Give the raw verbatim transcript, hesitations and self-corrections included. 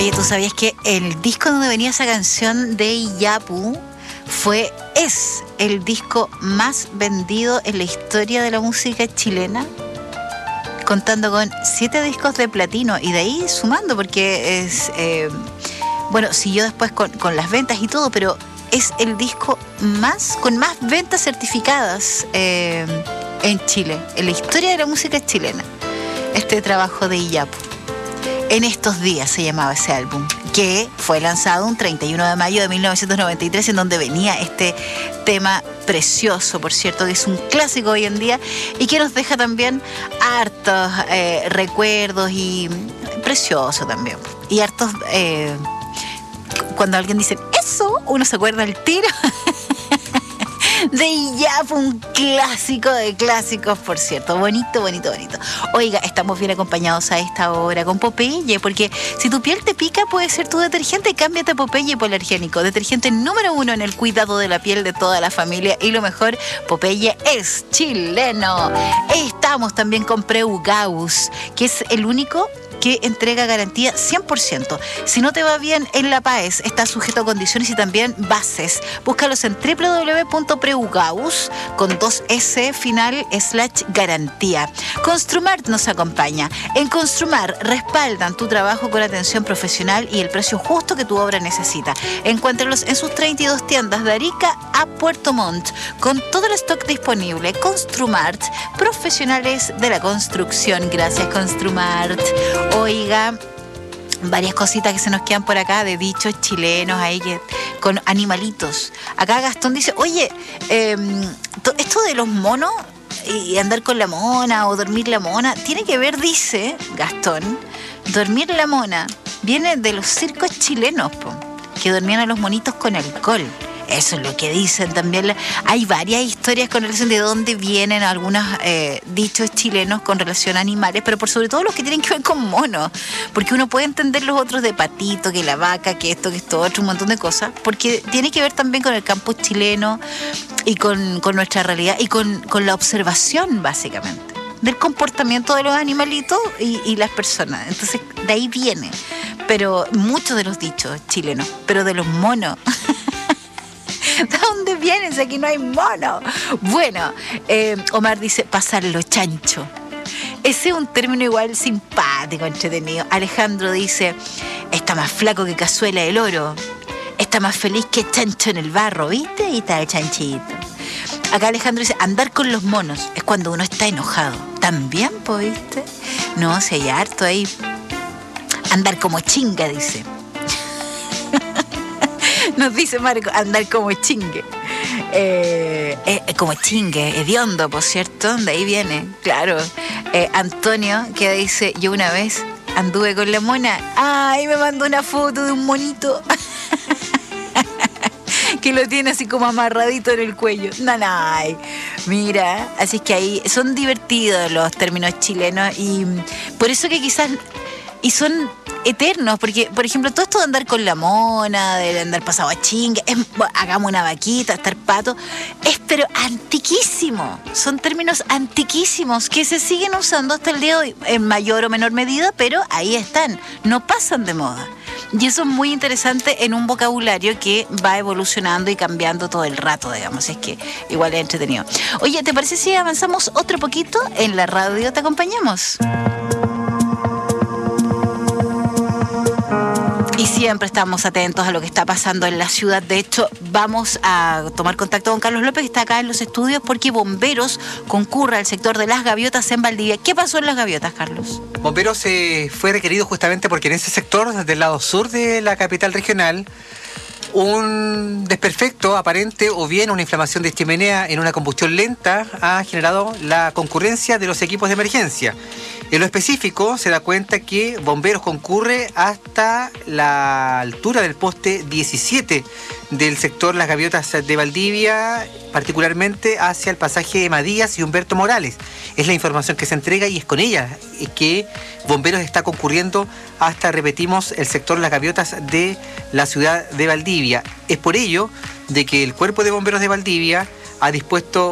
Oye, ¿tú sabías que el disco donde venía esa canción de Iyapu fue, es el disco más vendido en la historia de la música chilena? Contando con siete discos de platino y de ahí sumando, porque es, eh, bueno, siguió después con, con las ventas y todo, pero es el disco más con más ventas certificadas eh, en Chile, en la historia de la música chilena. Este trabajo de Iyapu. En estos días se llamaba ese álbum, que fue lanzado un treinta y uno de mayo de mil novecientos noventa y tres, en donde venía este tema precioso, por cierto, que es un clásico hoy en día y que nos deja también hartos eh, recuerdos y precioso también. Y hartos, eh, cuando alguien dice eso, uno se acuerda al tiro de Iyapu, un clásico de clásicos, por cierto. Bonito, bonito, bonito. Oiga, estamos bien acompañados a esta hora con Popeye, porque si tu piel te pica, puede ser tu detergente. Cámbiate a Popeye Hipoalergénico, detergente número uno en el cuidado de la piel de toda la familia. Y lo mejor, Popeye es chileno. Estamos también con Preugaus, que es el único que entrega garantía cien por ciento. Si no te va bien en la P A E S, está sujeto a condiciones y también bases. Búscalos en doble u doble u doble u punto preugaus con dos S final slash garantía. Construmart nos acompaña. En Construmart respaldan tu trabajo con atención profesional y el precio justo que tu obra necesita. Encuéntralos en sus treinta y dos tiendas de Arica a Puerto Montt, con todo el stock disponible. Construmart, profesionales de la construcción. Gracias, Construmart. Oiga, varias cositas que se nos quedan por acá de dichos chilenos ahí que, con animalitos. Acá Gastón dice, oye, eh, esto de los monos y andar con la mona o dormir la mona, tiene que ver, dice Gastón, dormir la mona viene de los circos chilenos, po, que dormían a los monitos con alcohol. Eso es lo que dicen también. Hay varias historias con relación de dónde vienen algunos eh, dichos chilenos con relación a animales, pero por sobre todo los que tienen que ver con monos, porque uno puede entender los otros de patito, que la vaca, que esto, que esto, otro, un montón de cosas, porque tiene que ver también con el campo chileno y con, con nuestra realidad y con, con la observación, básicamente, del comportamiento de los animalitos y, y las personas. Entonces, de ahí viene. Pero muchos de los dichos chilenos, pero de los monos... ¿De dónde vienen? Si aquí no hay mono. Bueno, eh, Omar dice pasarlo chancho. Ese es un término igual simpático, entretenido. Alejandro dice, está más flaco que cazuela del oro. Está más feliz que chancho en el barro, ¿viste? Ahí está el chanchito. Acá Alejandro dice, andar con los monos es cuando uno está enojado. También, pues, ¿viste? No, si hay harto ahí. Andar como chinga, dice. Nos dice Marco, andar como chingue. Eh, eh, como chingue, hediondo, por cierto, de ahí viene, claro. Eh, Antonio, que dice, yo una vez anduve con la mona. Ay, me mandó una foto de un monito que lo tiene así como amarradito en el cuello. Nanay. Mira, así es que ahí son divertidos los términos chilenos y por eso que quizás... Y son eternos, porque, por ejemplo, todo esto de andar con la mona, de andar pasado a chingue, es, hagamos una vaquita, estar pato, es pero antiquísimo. Son términos antiquísimos que se siguen usando hasta el día de hoy, en mayor o menor medida, pero ahí están, no pasan de moda. Y eso es muy interesante en un vocabulario que va evolucionando y cambiando todo el rato, digamos, es que igual es entretenido. Oye, ¿te parece si avanzamos otro poquito en la radio? ¿Te acompañamos? Y siempre estamos atentos a lo que está pasando en la ciudad. De hecho, vamos a tomar contacto con Carlos López, que está acá en los estudios, porque Bomberos concurre al sector de Las Gaviotas en Valdivia. ¿Qué pasó en Las Gaviotas, Carlos? Bomberos eh, fue requerido justamente porque en ese sector, del lado sur de la capital regional, un desperfecto aparente o bien una inflamación de chimenea en una combustión lenta ha generado la concurrencia de los equipos de emergencia. En lo específico, se da cuenta que Bomberos concurre hasta la altura del poste diecisiete del sector Las Gaviotas de Valdivia, particularmente hacia el pasaje Emma Díaz y Humberto Morales. Es la información que se entrega y es con ella que Bomberos está concurriendo hasta, repetimos, el sector Las Gaviotas de la ciudad de Valdivia. Es por ello de que el Cuerpo de Bomberos de Valdivia ha dispuesto